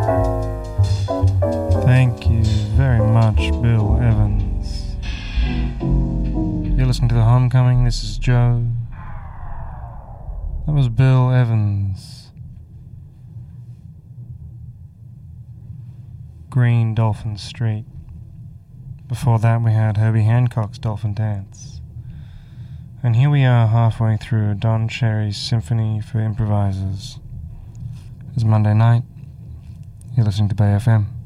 Thank you very much, Bill Evans. You're listening to The Homecoming. This is Joe. That was Bill Evans. Green Dolphin Street. Before that we had Herbie Hancock's Dolphin Dance. And here we are halfway through Don Cherry's Symphony for Improvisers. It's Monday night. You're listening to Bay FM.